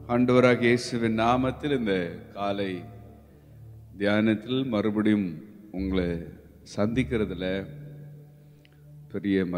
ஆண்டவராகிய இயேசுவின் நாமத்தில் இந்த காலை தியானத்தில் மறுபடியும் உங்களை சந்திக்கிறதுல பெரிய